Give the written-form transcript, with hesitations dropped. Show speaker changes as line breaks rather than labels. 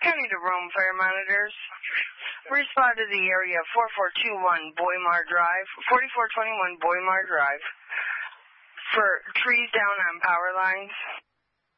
County to Rome Fire Monitors. Respond to the area 4421 Boymar Drive, 4421 Boymar Drive for trees down on power lines.